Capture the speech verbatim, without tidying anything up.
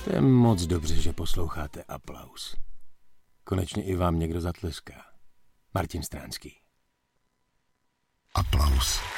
To je moc dobře, že posloucháte Aplaus. Konečně i vám někdo zatleská. Martin Stránský. Aplaus.